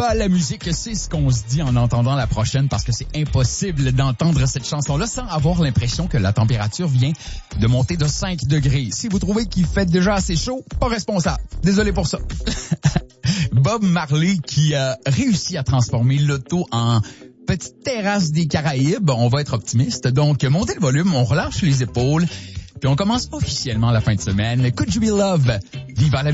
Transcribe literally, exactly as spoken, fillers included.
pas la musique, c'est ce qu'on se dit en entendant la prochaine parce que c'est impossible d'entendre cette chanson-là sans avoir l'impression que la température vient de monter de cinq degrés. Si vous trouvez qu'il fait déjà assez chaud, pas responsable. Désolé pour ça. Bob Marley qui a réussi à transformer l'auto en petite terrasse des Caraïbes. On va être optimiste. Donc, montez le volume, on relâche les épaules, puis on commence officiellement la fin de semaine. Could You Be Love? Viva la